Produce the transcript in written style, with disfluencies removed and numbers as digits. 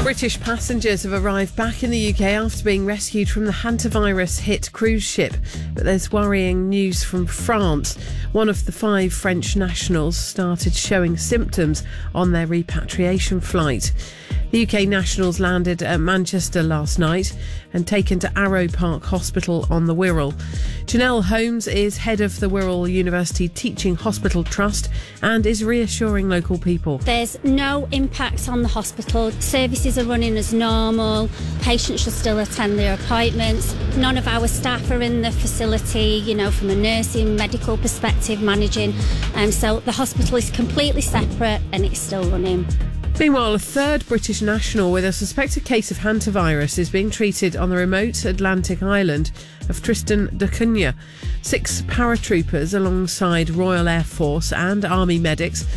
British passengers have arrived back in the UK after being rescued from the hantavirus-hit cruise ship. But there's worrying news from France. One of the 5 French nationals started showing symptoms on their repatriation flight. The UK nationals landed at Manchester last night and taken to Arrow Park Hospital on the Wirral. Janelle Holmes is head of the Wirral University Teaching Hospital Trust and is reassuring local people. There's no impact on the hospital. Services are running as normal. Patients should still attend their appointments. None of our staff are in the facility, from a nursing, medical perspective, managing. So the hospital is completely separate and it's still running. Meanwhile, a third British national with a suspected case of hantavirus is being treated on the remote Atlantic island of Tristan da Cunha. 6 paratroopers alongside Royal Air Force and Army medics